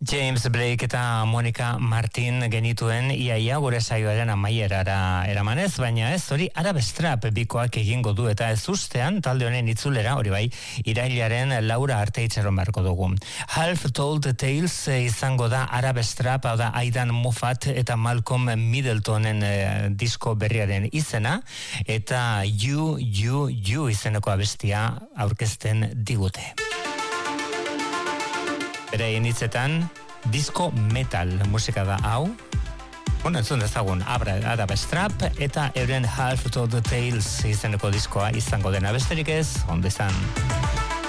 James Blake eta Monica Martin genituen iaia gure saioaren amaierara eramanez, baina ez hori Arabestrap bikoak egingo du eta ez ustean talde honen itzulera, hori bai, irailaren Laura arte itxaron beharko dugu. Half Told Tales izango da Arabestrap, hau da Aidan Moffat eta Malcolm Middletonen disko berriaren izena, eta You izeneko abestia aurkezten digute. Beraien hitzetan, disco metal musika da hau. Entzun dezagun, Arabestrap eta euren Half Told Tales izeneko diskoa izango dena besterik ez, ondo izan.